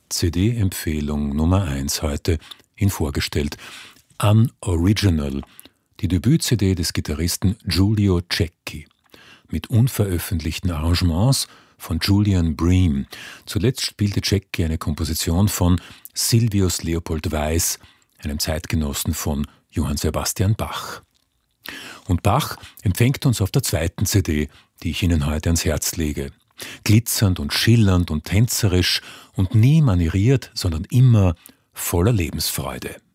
CD-Empfehlung Nummer 1 heute Ihnen vorgestellt. Unoriginal, die Debüt-CD des Gitarristen Giulio Cecchi, mit unveröffentlichten Arrangements von Julian Bream. Zuletzt spielte Cecchi eine Komposition von Silvius Leopold Weiß, einem Zeitgenossen von Johann Sebastian Bach. Und Bach empfängt uns auf der zweiten CD, die ich Ihnen heute ans Herz lege. Glitzernd und schillernd und tänzerisch und nie manieriert, sondern immer voller Lebensfreude.